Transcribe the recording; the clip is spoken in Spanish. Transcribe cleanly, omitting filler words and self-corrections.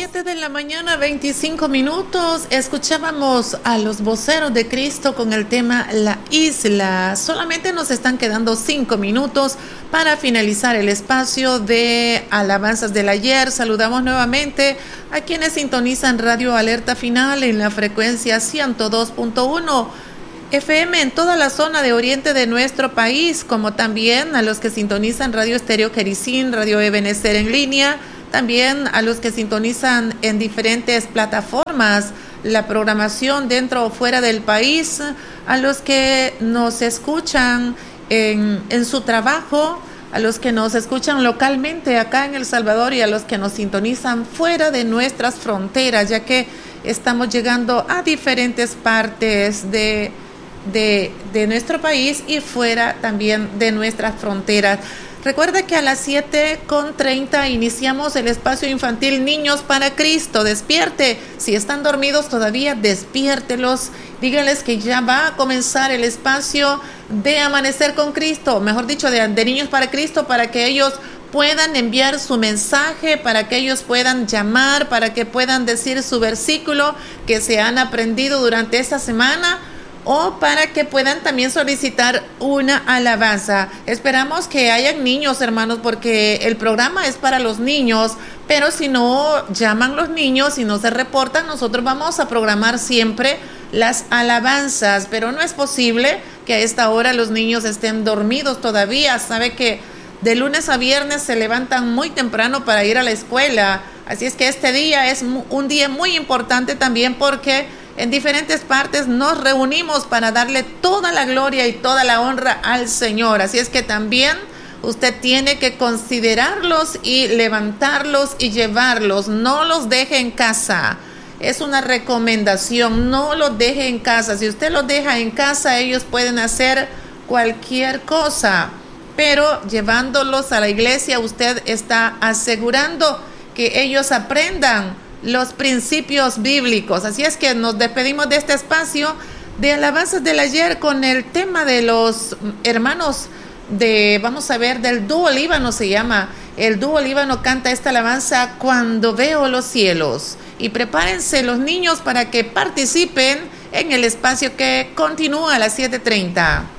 7 de la mañana, 25 minutos. Escuchábamos a los voceros de Cristo con el tema La Isla. Solamente nos están quedando 5 minutos para finalizar el espacio de alabanzas del ayer. Saludamos nuevamente a quienes sintonizan Radio Alerta Final en la frecuencia 102.1 FM en toda la zona de oriente de nuestro país, como también a los que sintonizan Radio Estéreo Jericín, Radio Ebenecer en línea, también a los que sintonizan en diferentes plataformas la programación dentro o fuera del país, a los que nos escuchan en su trabajo, a los que nos escuchan localmente acá en El Salvador y a los que nos sintonizan fuera de nuestras fronteras, ya que estamos llegando a diferentes partes de nuestro país y fuera también de nuestras fronteras. Recuerda que a las 7:30 iniciamos el espacio infantil Niños para Cristo. Despierte. Si están dormidos todavía, despiértelos. Díganles que ya va a comenzar el espacio de Amanecer con Cristo, mejor dicho, de Niños para Cristo, para que ellos puedan enviar su mensaje, para que ellos puedan llamar, para que puedan decir su versículo que se han aprendido durante esta semana, o para que puedan también solicitar una alabanza. Esperamos que hayan niños, hermanos, porque el programa es para los niños, pero si no llaman los niños, si no se reportan, nosotros vamos a programar siempre las alabanzas, pero no es posible que a esta hora los niños estén dormidos todavía. Sabe que de lunes a viernes se levantan muy temprano para ir a la escuela, así es que este día es un día muy importante también, porque en diferentes partes nos reunimos para darle toda la gloria y toda la honra al Señor. Así es que también usted tiene que considerarlos y levantarlos y llevarlos. No los deje en casa. Es una recomendación, no los deje en casa. Si usted los deja en casa, ellos pueden hacer cualquier cosa. Pero llevándolos a la iglesia, usted está asegurando que ellos aprendan los principios bíblicos. Así es que nos despedimos de este espacio de alabanzas del ayer con el tema de los hermanos vamos a ver, del dúo Líbano se llama. El dúo Líbano canta esta alabanza, Cuando veo los cielos. Y prepárense los niños para que participen en el espacio que continúa a las 7:30.